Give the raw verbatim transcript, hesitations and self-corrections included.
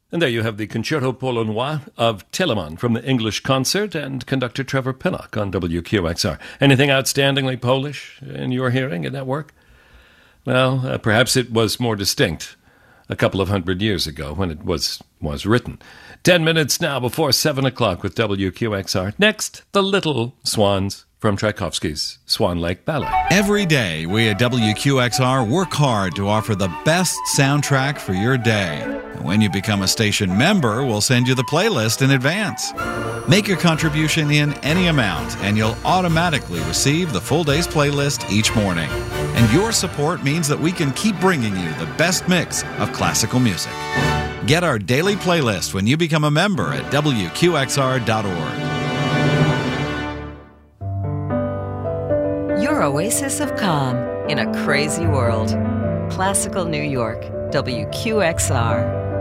And there you have the Concerto Polonois of Telemann from the English Concert and conductor Trevor Pinnock on W Q X R. Anything outstandingly Polish in your hearing in that work? Well, uh, perhaps it was more distinct a couple of hundred years ago when it was was written. Ten minutes now before seven o'clock with W Q X R. Next, The Little Swans from Tchaikovsky's Swan Lake Ballet. Every day, we at W Q X R work hard to offer the best soundtrack for your day. And when you become a station member, we'll send you the playlist in advance. Make your contribution in any amount, and you'll automatically receive the full day's playlist each morning. And your support means that we can keep bringing you the best mix of classical music. Get our daily playlist when you become a member at W Q X R dot org. Your oasis of calm in a crazy world. Classical New York, W Q X R.